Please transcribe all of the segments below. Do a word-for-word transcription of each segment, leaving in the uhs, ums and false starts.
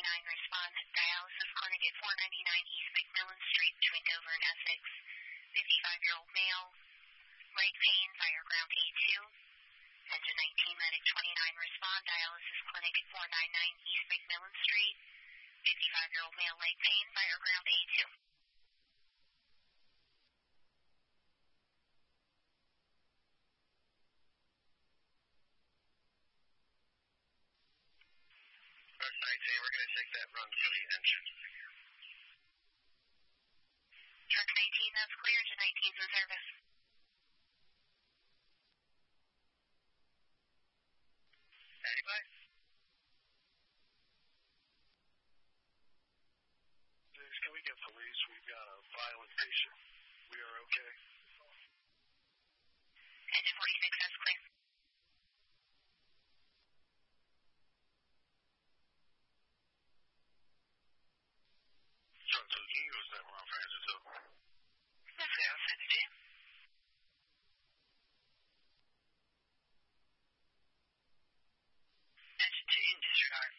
ninety-nine respond. Dialysis clinic at four ninety-nine East McMillan Street between Dover and Essex. fifty-five-year-old male. Leg pain, fire ground A two. Engine nineteen, medic twenty-nine respond. Dialysis clinic at four ninety-nine East McMillan Street. fifty-five-year-old male, leg pain, fire ground A two. First nineteen, we're going to take that run for the engine. Truck nineteen, that's clear. Engine nineteen's in service. Anybody? Can we get police? We've got a violent patient. We are okay. Engine forty-six, that's clear. Truck two, can you go stand around for engine two? That's clear, I'll send it to you. Engine two, in disregard.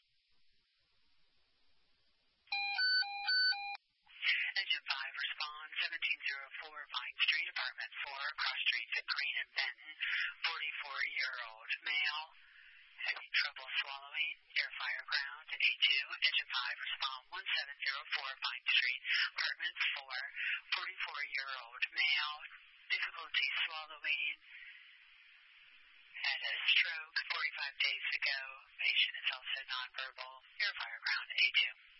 Engine five, respond, seventeen oh four Vine Street, apartment four, cross streets at Green and Benton, forty-four-year-old male, having trouble swallowing, air fire ground, A two, engine five, respond, seventeen oh four Vine Street, apartment four, forty-four-year-old male, difficulty swallowing, had a stroke forty-five days ago, patient is also nonverbal, air fire ground, A two.